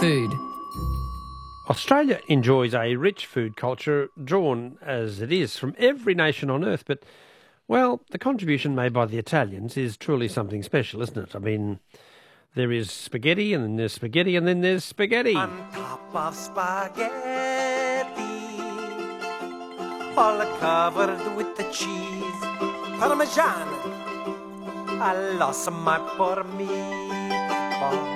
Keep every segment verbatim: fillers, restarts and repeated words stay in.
food. Australia enjoys a rich food culture drawn, as it is, from every nation on earth. But, well, the contribution made by the Italians is truly something special, isn't it? I mean, there is spaghetti, and then there's spaghetti, and then there's spaghetti. On top of spaghetti, all covered with the cheese, Parmesan, I lost my poor meatball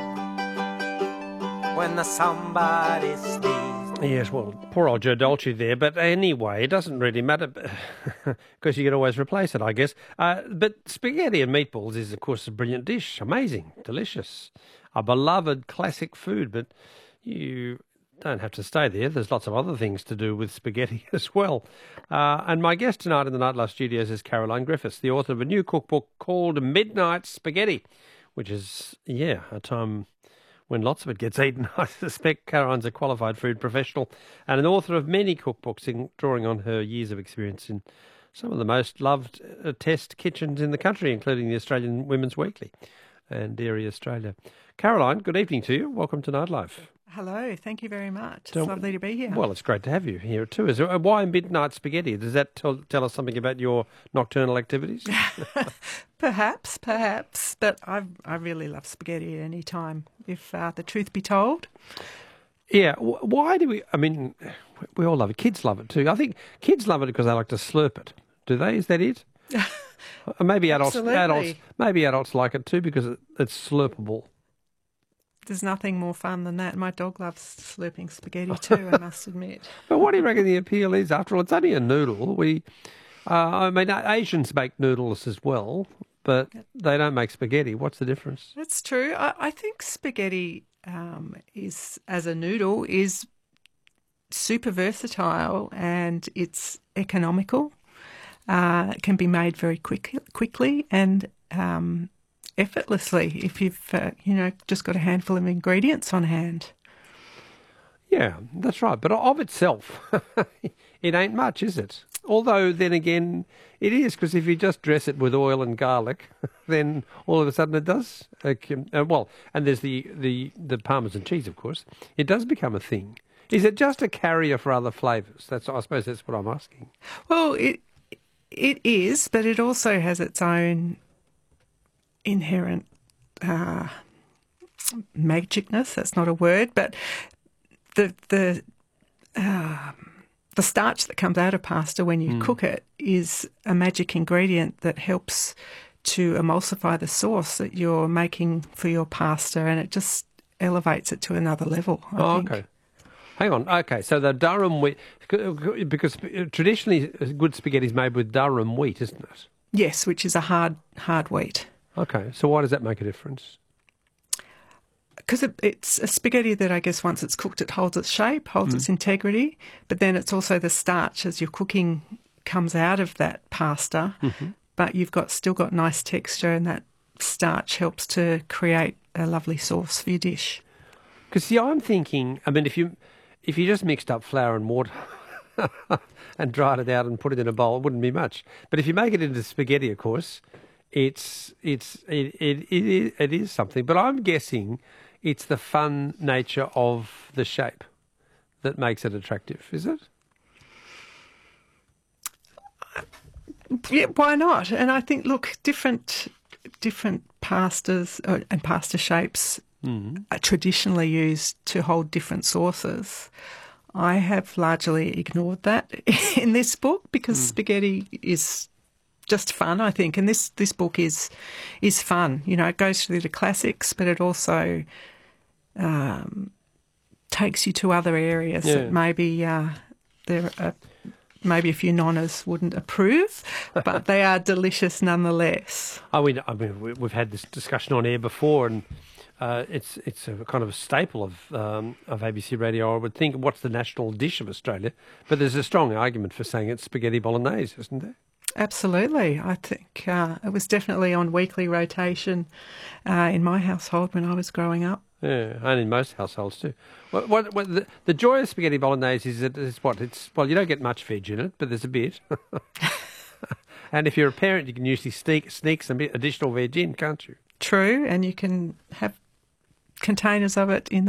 when somebody sneezed. Yes, well, poor old Joe Dolce there. But anyway, it doesn't really matter because you can always replace it, I guess. Uh, but spaghetti and meatballs is, of course, a brilliant dish. Amazing, delicious, a beloved classic food. But you don't have to stay there. There's lots of other things to do with spaghetti as well. Uh, and my guest tonight in the Nightlife Studios is Caroline Griffiths, the author of a new cookbook called Midnight Spaghetti, which is, yeah, a time when lots of it gets eaten. I suspect Caroline's a qualified food professional and an author of many cookbooks, in, drawing on her years of experience in some of the most loved uh, test kitchens in the country, including the Australian Women's Weekly and Dairy Australia. Caroline, good evening to you. Welcome to Nightlife. Hello, thank you very much. It's So- lovely to be here. Well, it's great to have you here too. Is there, why midnight spaghetti? Does that tell, tell us something about your nocturnal activities? Perhaps, perhaps, but I I really love spaghetti at any time, if uh, the truth be told. Yeah. wh- Why do we? I mean, we all love it. Kids love it too. I think kids love it because they like to slurp it. Do they? Is that it? Or maybe adults. Absolutely. Adults. Maybe adults like it too because it, it's slurpable. There's nothing more fun than that. My dog loves slurping spaghetti too, I must admit. But what do you reckon the appeal is? After all, it's only a noodle. We, uh, I mean, Asians make noodles as well, but they don't make spaghetti. What's the difference? That's true. I, I think spaghetti um, is, as a noodle, is super versatile and it's economical. Uh, it can be made very quick, quickly and um, effortlessly if you've, uh, you know, just got a handful of ingredients on hand. Yeah, that's right. But of itself, it ain't much, is it? Although, then again, it is, because if you just dress it with oil and garlic, then all of a sudden it does. Uh, com- uh, well, and there's the, the, the Parmesan cheese, of course. It does become a thing. Is it just a carrier for other flavours? That's, I suppose that's what I'm asking. Well, it it is, but it also has its own inherent uh, magicness. That's not a word, but the the uh, the starch that comes out of pasta when you cook it is a magic ingredient that helps to emulsify the sauce that you're making for your pasta, and it just elevates it to another level. I Oh, think. okay. Hang on. Okay, so the Durham wheat, because traditionally good spaghetti is made with Durham wheat, isn't it? Yes, which is a hard hard wheat. Okay, so why does that make a difference? Because it, it's a spaghetti that I guess once it's cooked, it holds its shape, holds its integrity, but then it's also the starch as you're cooking comes out of that pasta, but you've got still got nice texture, and that starch helps to create a lovely sauce for your dish. Because, see, I'm thinking, I mean, if you if you just mixed up flour and water and dried it out and put it in a bowl, it wouldn't be much. But if you make it into spaghetti, of course, it's it's it it, it, is, it is something. But I'm guessing it's the fun nature of the shape that makes it attractive, is it? Yeah, why not? And I think, look, different different pastas uh, and pasta shapes are traditionally used to hold different sauces. I have largely ignored that in this book because spaghetti is just fun, I think, and this, this book is is fun. You know, it goes through the classics, but it also um, takes you to other areas Yeah. that maybe uh, there are maybe a few nonners wouldn't approve, but they are delicious nonetheless. I mean, I mean, we- we've had this discussion on air before, and uh, it's it's a kind of a staple of um, of A B C Radio. I would think, what's the national dish of Australia? But there's a strong argument for saying it's spaghetti bolognese, isn't there? Absolutely. I think uh, it was definitely on weekly rotation uh, in my household when I was growing up. Yeah, and in most households too. What, what, what the, the joy of spaghetti bolognese is that it's what it's. Well, you don't get much veg in it, but there's a bit. And if you're a parent, you can usually sneak sneak some additional veg in, can't you? True, and you can have containers of it in